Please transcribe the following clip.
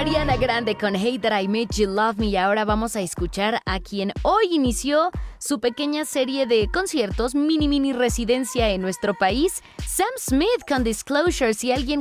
Ariana Grande con Hate That I Made You Love Me y ahora vamos a escuchar a quien hoy inició su pequeña serie de conciertos, mini residencia en nuestro país, Sam Smith con Disclosure. Si alguien